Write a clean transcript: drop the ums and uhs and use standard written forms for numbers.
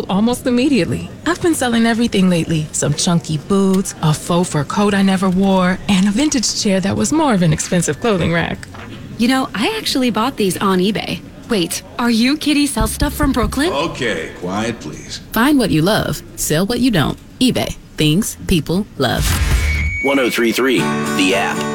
almost immediately. I've been selling everything lately. Some chunky boots, a faux fur coat I never wore, and a vintage chair that was more of an expensive clothing rack. You know, I actually bought these on eBay. Wait, are you Kitty Sell Stuff from Brooklyn? Okay, quiet please. Find what you love, sell what you don't. eBay. Things people love. 1033, the app.